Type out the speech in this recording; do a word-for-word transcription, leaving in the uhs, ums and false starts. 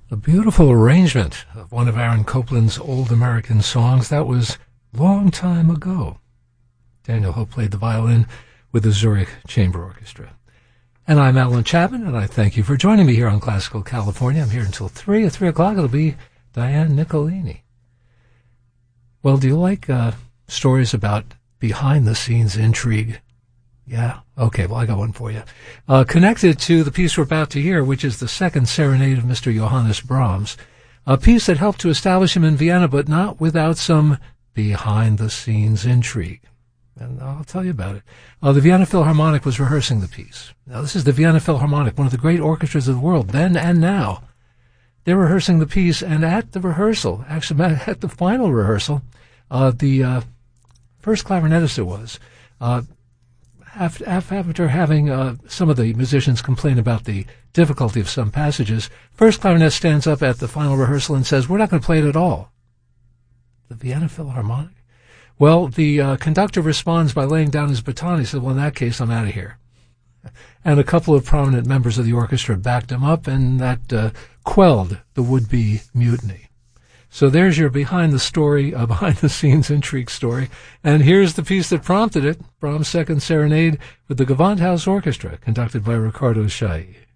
A beautiful arrangement of one of Aaron Copland's old American songs. That was Long Time Ago. Daniel Hope played the violin with the Zurich Chamber Orchestra. And I'm Alan Chapman, and I thank you for joining me here on Classical California. I'm here until three. At three o'clock, it'll be Diane Nicolini. Well, do you like uh, stories about behind-the-scenes intrigue? Yeah? Okay, well, I got one for you. Uh, connected to the piece we're about to hear, which is the second serenade of Mister Johannes Brahms, a piece that helped to establish him in Vienna, but not without some behind-the-scenes intrigue. And I'll tell you about it. Uh, the Vienna Philharmonic was rehearsing the piece. Now, this is the Vienna Philharmonic, one of the great orchestras of the world, then and now. They're rehearsing the piece, and at the rehearsal, actually at the final rehearsal, uh, the uh, first clarinetist it was, uh, after having uh, some of the musicians complain about the difficulty of some passages, first clarinet stands up at the final rehearsal and says, we're not going to play it at all. The Vienna Philharmonic? Well, the uh, conductor responds by laying down his baton. He said, well, in that case, I'm out of here. And a couple of prominent members of the orchestra backed him up, and that uh, quelled the would-be mutiny. So there's your behind-the-story, uh, behind-the-scenes intrigue story. And here's the piece that prompted it, Brahms' Second Serenade with the Gewandhaus Orchestra, conducted by Riccardo Chailly.